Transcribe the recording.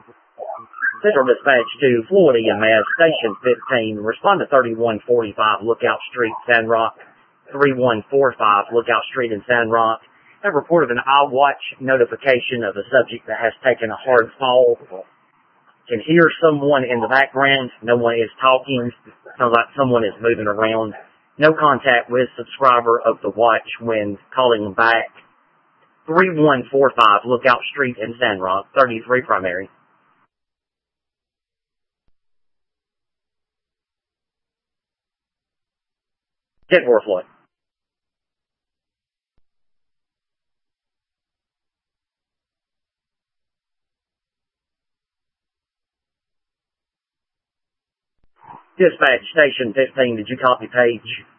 Central Dispatch to Florida EMS, Station 15, respond to 3145 Lookout Street, San Roque, 3145 Lookout Street in San Roque. Have reported an iWatch notification of a subject that has taken a hard fall. Can hear someone in the background. No one is talking. Sounds like someone is moving around. No contact with subscriber of the watch when calling them back. 3145 Lookout Street in San Roque, 33 primary. Deadworth Floyd. Dispatch, Station 15, did you copy page?